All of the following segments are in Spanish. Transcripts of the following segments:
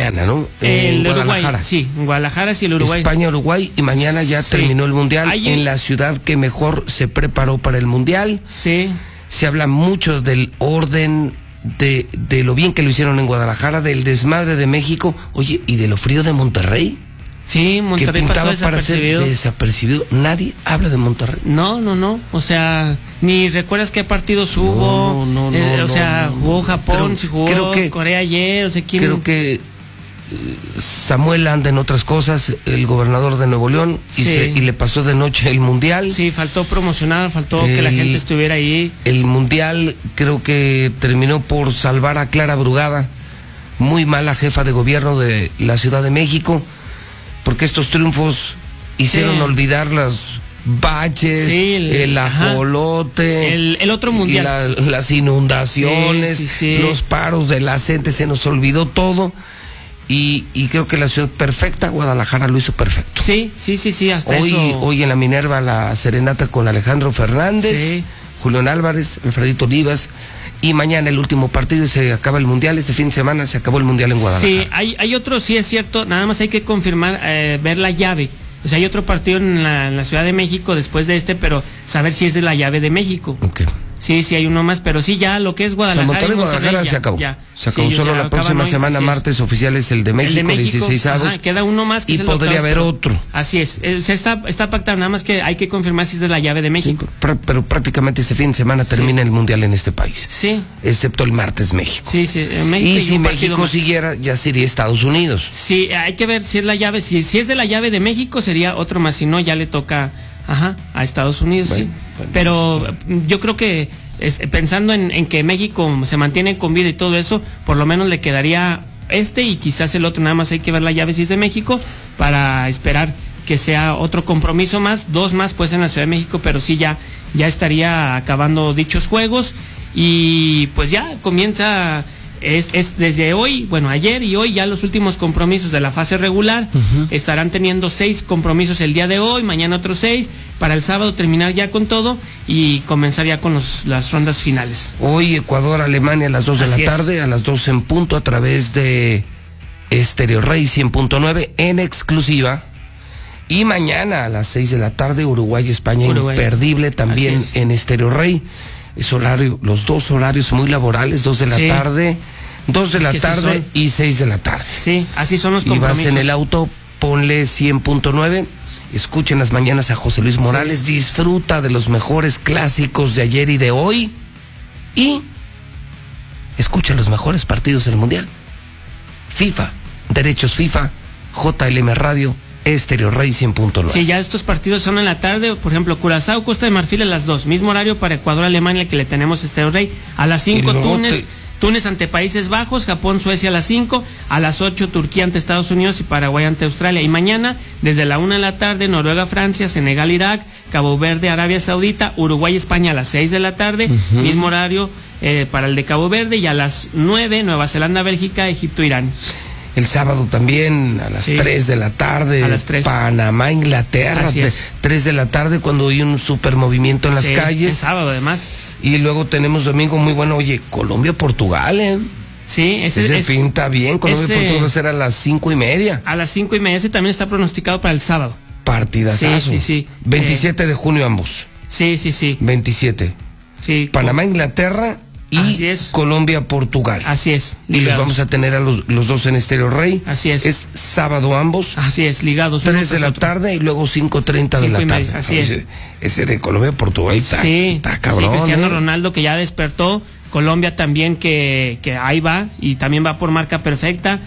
mañana, ¿no? El Guadalajara. Uruguay, sí, en Guadalajara sí, el Uruguay. España, Uruguay, y mañana ya terminó el Mundial en la ciudad que mejor se preparó para el Mundial. Sí. Se habla mucho del orden, de lo bien que lo hicieron en Guadalajara, del desmadre de México, oye, y de lo frío de Monterrey. Sí, Monterrey que pintaba pasó para ser desapercibido. Nadie habla de Monterrey. No. O sea, ni recuerdas qué partidos hubo. Jugó Japón, jugó Corea ayer, o sea, ¿quién? Creo que Samuel anda en otras cosas, el gobernador de Nuevo León, y le pasó de noche el Mundial. Sí, faltó promocionar, faltó que la gente estuviera ahí. El Mundial creo que terminó por salvar a Clara Brugada, muy mala jefa de gobierno de la Ciudad de México, porque estos triunfos hicieron olvidar las baches, el ajolote, el otro mundial, las inundaciones, los paros de la gente, se nos olvidó todo. Y creo que la ciudad perfecta, Guadalajara, lo hizo perfecto. Sí, hasta hoy en la Minerva la serenata con Alejandro Fernández, Julián Álvarez, Alfredito Olivas, y mañana el último partido y se acaba el Mundial. Este fin de semana se acabó el Mundial en Guadalajara. Sí, hay otro, sí es cierto, nada más hay que confirmar, ver la llave. O sea, hay otro partido en la Ciudad de México después de pero saber si es de la llave de México. Okay. Sí, hay uno más, pero sí, ya lo que es Guadalajara. O sea, Guadalajara se acabó. Se acabó solo la próxima semana, martes oficial es el de México, 16avos. Queda uno más. Y podría haber otro. Así es. Se está pactado, nada más que hay que confirmar si es de la llave de México. Sí, pero prácticamente este fin de semana termina el Mundial en este país. Sí. Excepto el martes México. Sí, México. Y si México siguiera, ya sería Estados Unidos. Sí, hay que ver si es la llave. Si es de la llave de México, sería otro más. Si no, ya le toca a Estados Unidos. Bueno, pero yo creo que pensando en que México se mantiene con vida y todo eso, por lo menos le quedaría y quizás el otro. Nada más hay que ver la llave si es de México para esperar que sea otro compromiso más, 2 más pues en la Ciudad de México, pero sí ya estaría acabando dichos juegos y pues ya comienza. Es desde hoy, bueno, ayer y hoy ya los últimos compromisos de la fase regular. Estarán teniendo 6 compromisos el día de hoy, mañana otros 6, para el sábado terminar ya con todo y comenzar ya con las rondas finales. Hoy Ecuador, Alemania a las 2 de la tarde, a las 2 en punto, a través de Estéreo Rey 100.9 en exclusiva. Y mañana a las 6 de la tarde, Uruguay, España, imperdible también en Estéreo Rey. Es horario, los dos horarios muy laborales, 2 de la tarde, 2 de la tarde y 6 de la tarde. Sí, así son los compromisos. Y vas en el auto, ponle 100.9, escuchen las mañanas a José Luis Morales, disfruta de los mejores clásicos de ayer y de hoy y escucha los mejores partidos del Mundial. FIFA, derechos FIFA, JLM Radio, Estéreo Rey 100.9. Sí, ya estos partidos son en la tarde, por ejemplo, Curazao, Costa de Marfil a las 2, mismo horario para Ecuador, Alemania, que le tenemos Estéreo Rey, a las 5 Túnez ante Países Bajos, Japón, Suecia a las 5, a las 8 Turquía ante Estados Unidos y Paraguay ante Australia, y mañana desde la 1 de la tarde Noruega, Francia, Senegal, Irak, Cabo Verde, Arabia Saudita, Uruguay, España a las 6 de la tarde, mismo horario para el de Cabo Verde, y a las 9 Nueva Zelanda, Bélgica, Egipto, Irán. El sábado también, a las 3 de la tarde, a las 3. Panamá, Inglaterra, 3 de la tarde, cuando hay un super movimiento en las calles. El sábado además. Y luego tenemos domingo muy bueno, oye, Colombia, Portugal, Sí, ese pinta bien, Colombia, Portugal será a las 5:30. A las 5:30, ese también está pronosticado para el sábado. Partidazazo. Sí. 27 de junio ambos. Sí. 27. Sí. Panamá, Inglaterra y Colombia, Portugal. Así es. Ligados. Y los vamos a tener a los dos en Estéreo Rey. Así es. Es sábado ambos. Así es, ligados. 3 de la tarde y luego 5:30 de la tarde. Así es. Ese de Colombia, Portugal está cabrón. Sí, Cristiano Ronaldo, que ya despertó. Colombia también que ahí va y también va por marca perfecta.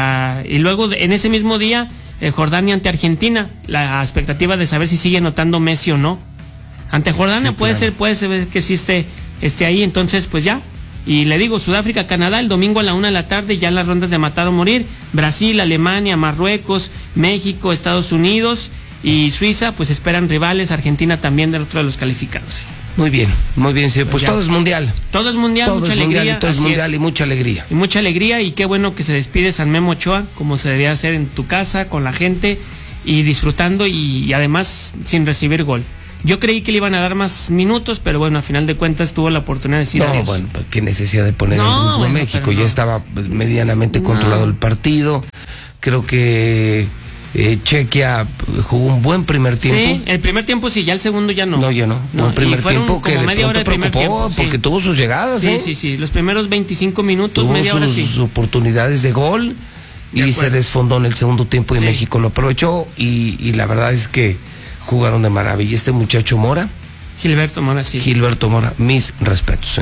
Y luego en ese mismo día Jordania ante Argentina, la expectativa de saber si sigue anotando Messi o no. Ante Jordania puede ser que sí esté ahí, entonces pues ya. Y le digo, Sudáfrica, Canadá, el domingo a la 1 de la tarde, ya en las rondas de matar o morir. Brasil, Alemania, Marruecos, México, Estados Unidos y Suiza, pues esperan rivales. Argentina también del otro de los calificados. Muy bien, sí. Pues todo es mundial. Todo es mundial, mucha alegría. Todo es mundial y mucha alegría. Y mucha alegría, y qué bueno que se despide San Memo Ochoa, como se debía hacer en tu casa, con la gente, y disfrutando, y además sin recibir gol. Yo creí que le iban a dar más minutos, pero bueno, a final de cuentas tuvo la oportunidad de decir adiós. Bueno, qué necesidad de poner el mismo México, ya estaba medianamente controlado el partido. Creo que Chequia jugó un buen primer tiempo. Sí, el primer tiempo sí, ya el segundo ya no. No, ya no. El primer tiempo que de media hora pronto preocupó porque tuvo sus llegadas. Sí. Los primeros 25 minutos, media hora sí. Tuvo sus oportunidades de gol y se desfondó en el segundo tiempo y México lo aprovechó y la verdad es que jugaron de maravilla. Este muchacho Mora. Gilberto Mora, sí. Gilberto Mora, mis respetos,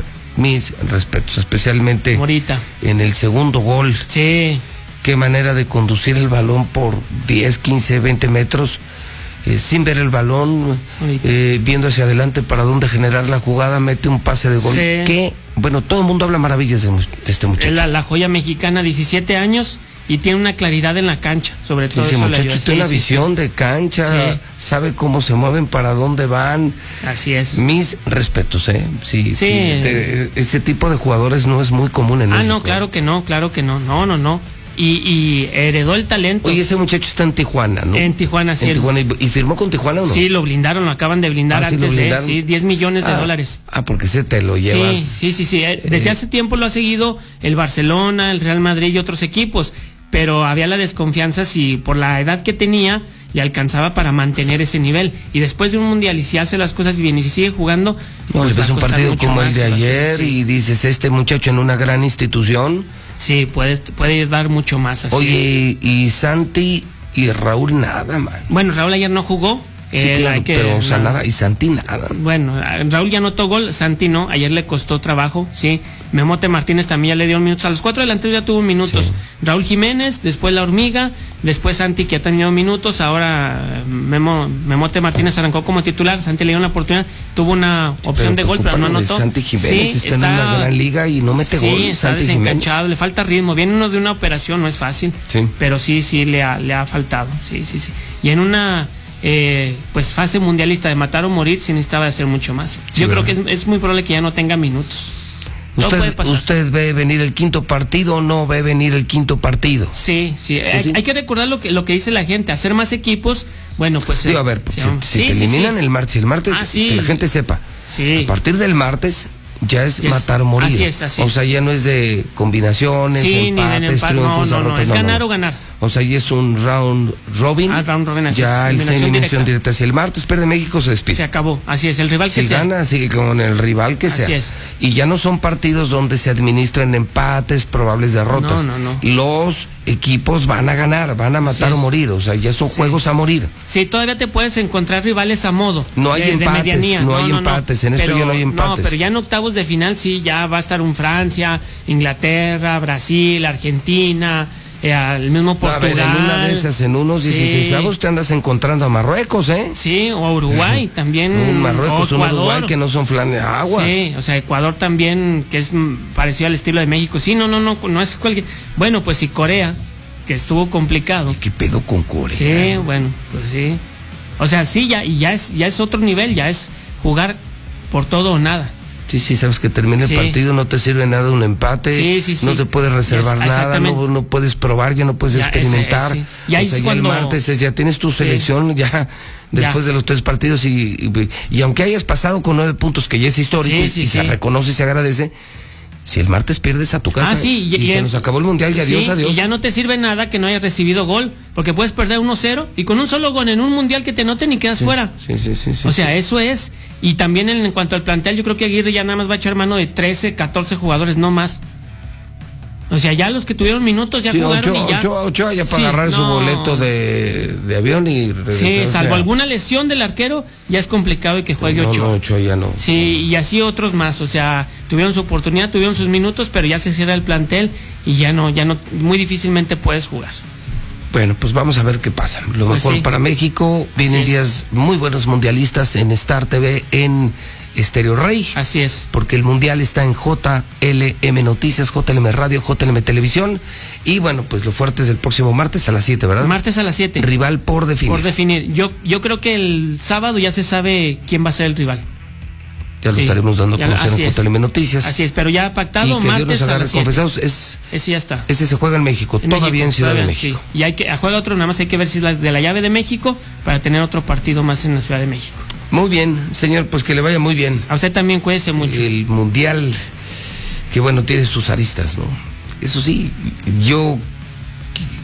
especialmente Morita. En el segundo gol. Sí. Qué manera de conducir el balón por 10, 15, 20 metros, sin ver el balón, viendo hacia adelante para dónde generar la jugada, mete un pase de gol. Sí. Que, bueno, todo el mundo habla maravillas de este muchacho. La joya mexicana, 17 años, y tiene una claridad en la cancha, sobre todo. Ese muchacho tiene una visión de cancha, sabe cómo se mueven, para dónde van. Así es. Mis respetos, Sí. Ese tipo de jugadores no es muy común en México. No, claro que no. No. Y heredó el talento. Oye, ese muchacho está en Tijuana, ¿no? En Tijuana, sí. ¿Y firmó con Tijuana o no? Sí, lo blindaron, lo acaban de blindar antes de 10 millones de dólares. Porque ese te lo llevas. Sí. Desde hace tiempo lo ha seguido el Barcelona, el Real Madrid y otros equipos, pero había la desconfianza si por la edad que tenía le alcanzaba para mantener ese nivel. Y después de un mundial, y si hace las cosas bien y si sigue jugando, no, le ves un partido como el de ayer y dices, este muchacho en una gran institución. Sí, puede dar mucho más. Así. Oye, y Santi y Raúl nada, man. Bueno, Raúl ayer no jugó. Claro, pero nada, y Santi nada. Bueno, Raúl ya anotó gol, Santi no, ayer le costó trabajo, sí. Memote Martínez también ya le dio minutos, a los 4 delanteros ya tuvo minutos. Sí. Raúl Jiménez, después La Hormiga, después Santi que ha tenido minutos, ahora Memote Martínez arrancó como titular, Santi le dio una oportunidad, tuvo una opción de gol, pero no anotó. Santi Jiménez está en una gran liga y no mete gol. Sí, está desencanchado, le falta ritmo, viene uno de una operación, no es fácil, pero sí le ha faltado, sí. Y en una pues fase mundialista de matar o morir, sí necesitaba hacer mucho más. Yo creo que es muy probable que ya no tenga minutos. ¿Usted ve venir el quinto partido o no ve venir el quinto partido? Sí. Hay que recordar lo que dice la gente, hacer más equipos. Bueno, pues digo, a ver, si te eliminan el martes, que la gente sepa, a partir del martes ya es matar o morir. Así es. O sea, ya no es de combinaciones, empates, triunfos, no, es ganar o ganar. O sea, ya es un round robin. Round robin, así ya es eliminación directa. Si el martes pierde México, se despide. Se acabó, así es, el rival que sea. Si gana, sigue con el rival que sea. Así es. Y ya no son partidos donde se administran empates, probables derrotas. No. Los equipos van a ganar, van a matar o morir. O sea, ya son juegos a morir. Sí, todavía te puedes encontrar rivales a modo. No hay empates, no hay empates. En esto ya no hay empates. No, pero ya en octavos de final sí, ya va a estar un Francia, Inglaterra, Brasil, Argentina, el mismo Portugal. A ver, en una de esas, en unos 16avos te andas encontrando a Marruecos, Sí, o a Uruguay también. Un Marruecos, un Uruguay que no son aguas. Sí, o sea, Ecuador también, que es parecido al estilo de México. Sí, no es cualquier. Bueno, pues y Corea, que estuvo complicado. ¿Qué pedo con Corea? Sí, bueno, pues sí. O sea, sí, ya es otro nivel, ya es jugar por todo o nada. Sí, sabes que termina el partido, no te sirve nada un empate, no te puedes reservar nada, no puedes probar, ya no puedes experimentar. Y ahí es cuando... el martes ya tienes tu selección, ya después de los 3 partidos y aunque hayas pasado con 9 puntos, que ya es histórico y se reconoce y se agradece, si el martes pierdes a tu casa y se nos acabó el mundial y adiós. Y ya no te sirve nada que no hayas recibido gol, porque puedes perder 1-0 y con un solo gol en un mundial que te noten y quedas fuera. Sí. O sea, eso es. Y también en cuanto al plantel, yo creo que Aguirre ya nada más va a echar mano de 13, 14 jugadores, no más. O sea, ya los que tuvieron minutos ya jugaron y ya. Ochoa ya para agarrar su boleto de avión y regresar. Sí, salvo alguna lesión del arquero, ya es complicado que juegue Ochoa. No, Ochoa ya no. Sí, y así otros más, o sea, tuvieron su oportunidad, tuvieron sus minutos, pero ya se cierra el plantel y ya no, muy difícilmente puedes jugar. Bueno, pues vamos a ver qué pasa. Lo mejor para México. Vienen días muy buenos mundialistas en Star TV, en Estéreo Rey. Así es. Porque el mundial está en JLM Noticias, JLM Radio, JLM Televisión. Y bueno, pues lo fuerte es el próximo martes a las 7, ¿verdad? Martes a las 7. Rival por definir. Por definir. Yo creo que el sábado ya se sabe quién va a ser el rival. Ya lo estaremos dando a conocer en JLM Noticias. Así es, pero ya pactado, y que martes Dios nos agarre confesados. Ese ya está. Ese se juega en México, todavía en Ciudad de México. Sí. Y juega otro, nada más hay que ver si es de la llave de México, para tener otro partido más en la Ciudad de México. Muy bien, señor, pues que le vaya muy bien. A usted también, cuídese mucho. El mundial, que bueno, tiene sus aristas, ¿no? Eso sí, yo